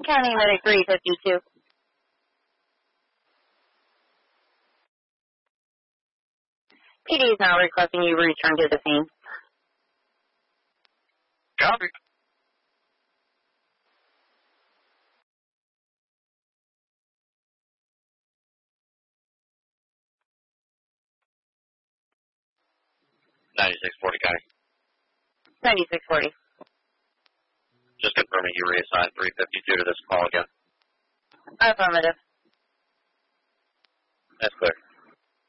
County Medic 352. PD is now requesting you return to the scene. Copy. $9640 County. 9640. Just confirming you reassigned 352 to this call again. Affirmative. That's clear.